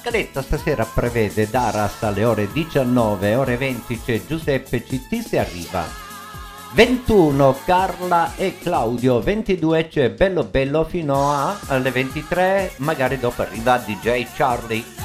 scaletta stasera prevede Daras alle ore 19, ore 20 c'è Giuseppe CT se arriva, 21 Carla e Claudio, 22 c'è Bello Bello fino alle 23, magari dopo arriva DJ Charlie.